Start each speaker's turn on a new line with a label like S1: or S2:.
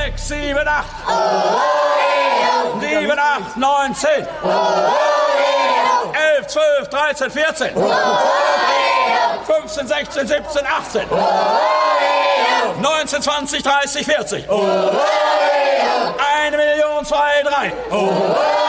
S1: 6, 7, 8. 7, 8, 9, 10. 11, 12, 13, 14. 15, 16, 17, 18. 19, 20, 30, 40. 1 Million, 2, 3.